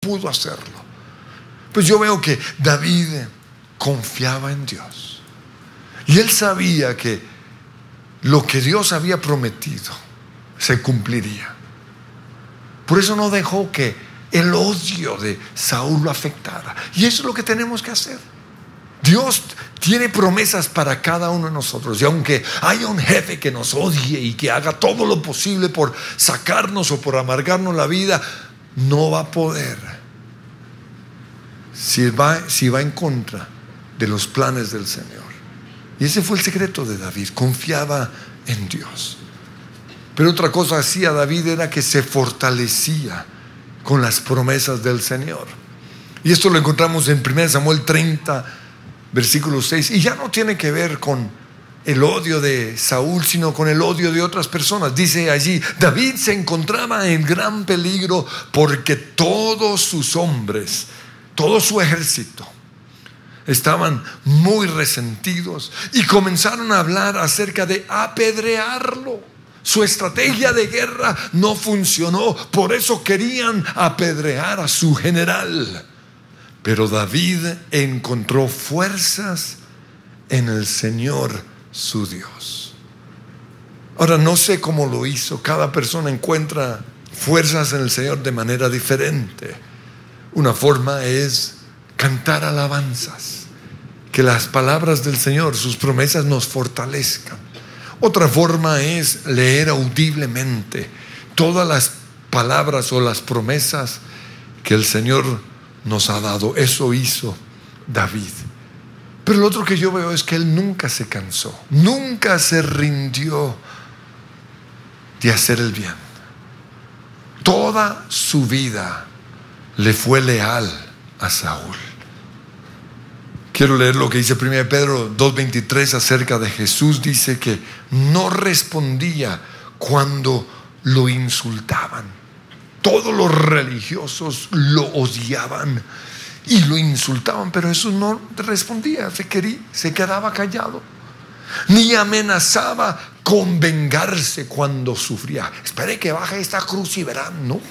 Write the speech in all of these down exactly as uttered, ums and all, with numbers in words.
pudo hacerlo. Pues yo veo que David confiaba en Dios. Y él sabía que lo que Dios había prometido se cumpliría. Por eso no dejó que el odio de Saúl lo afectara. Y eso es lo que tenemos que hacer. Dios tiene promesas para cada uno de nosotros. Y aunque haya un jefe que nos odie y que haga todo lo posible por sacarnos o por amargarnos la vida, no va a poder si va, si va en contra de los planes del Señor. Y ese fue el secreto de David. Confiaba en Dios. Pero otra cosa hacía David era que se fortalecía con las promesas del Señor. Y esto lo encontramos en primero Samuel treinta, versículo seis. Y ya no tiene que ver con el odio de Saúl, sino con el odio de otras personas. Dice allí: David se encontraba en gran peligro porque todos sus hombres, todo su ejército, estaban muy resentidos y comenzaron a hablar acerca de apedrearlo. Su estrategia de guerra no funcionó, por eso querían apedrear a su general. Pero David encontró fuerzas en el Señor su Dios. Ahora, no sé cómo lo hizo. Cada persona encuentra fuerzas en el Señor de manera diferente. Una forma es cantar alabanzas, que las palabras del Señor, sus promesas, nos fortalezcan. Otra forma es leer audiblemente todas las palabras o las promesas que el Señor nos ha dado. Eso hizo David. Pero lo otro que yo veo es que él nunca se cansó, nunca se rindió de hacer el bien. Toda su vida le fue leal a Saúl. Quiero leer lo que dice primero Pedro dos veintitrés acerca de Jesús. Dice que no respondía cuando lo insultaban. Todos los religiosos lo odiaban y lo insultaban, pero Jesús no respondía, se, quería, se quedaba callado. Ni amenazaba con vengarse cuando sufría. Espere que baje esta cruz y verán, ¿no?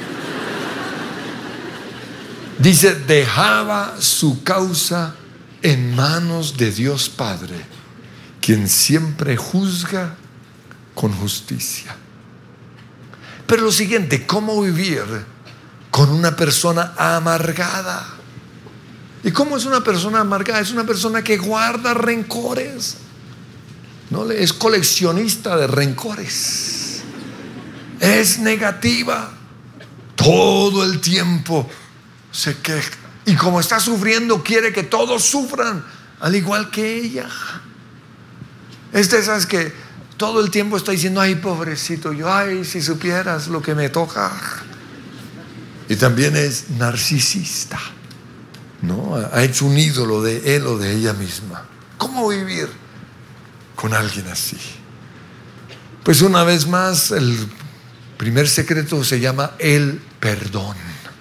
Dice: dejaba su causa en manos de Dios Padre, quien siempre juzga con justicia. Pero lo siguiente: ¿cómo vivir con una persona amargada? ¿Y cómo es una persona amargada? Es una persona que guarda rencores, ¿no? Es coleccionista de rencores, es negativa, todo el tiempo se queja. Y como está sufriendo, quiere que todos sufran, al igual que ella. Es de esas que todo el tiempo está diciendo: ay, pobrecito yo, ay, si supieras lo que me toca. Y también es narcisista, ¿no? Ha hecho un ídolo de él o de ella misma. ¿Cómo vivir con alguien así? Pues una vez más, el primer secreto se llama el perdón.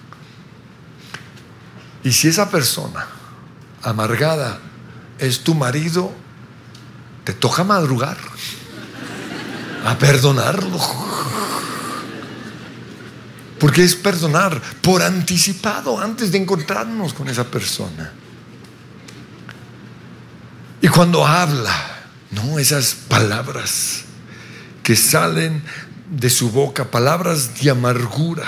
Y si esa persona amargada es tu marido, te toca madrugar a perdonarlo. Porque es perdonar por anticipado, antes de encontrarnos con esa persona. Y cuando habla, ¿no? Esas palabras que salen de su boca, palabras de amargura,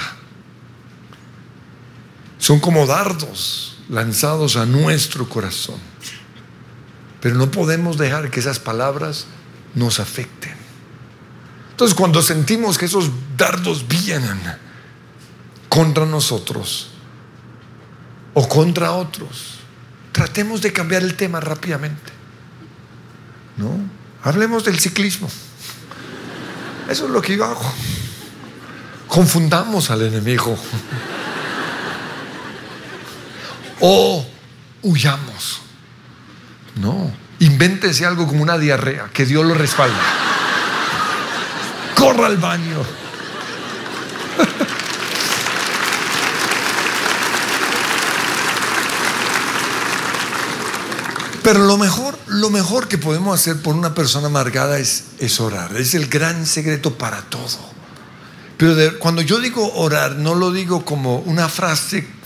son como dardos lanzados a nuestro corazón. Pero no podemos dejar que esas palabras nos afecten. Entonces, cuando sentimos que esos dardos vienen contra nosotros o contra otros, tratemos de cambiar el tema rápidamente, ¿no? Hablemos del ciclismo. Eso es lo que yo hago. Confundamos al enemigo. O huyamos. No, invéntese algo como una diarrea, que Dios lo respalde. Corra al baño. Pero lo mejor, lo mejor que podemos hacer por una persona amargada es, es orar. Es el gran secreto para todo. Pero de, cuando yo digo orar, no lo digo como una frase